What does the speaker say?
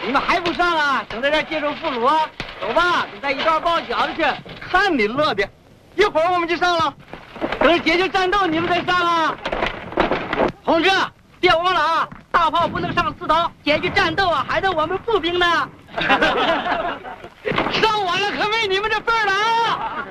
你们还不上啊？等在这接受俘虏？走吧，跟咱一道包饺子去。 看你乐的，一会儿我们就上了。 等着解决战斗，你们再上啊！同志，别忘了啊！大炮不能上4岛，解决战斗啊，还得我们步兵呢。上晚了可没你们这份儿了啊！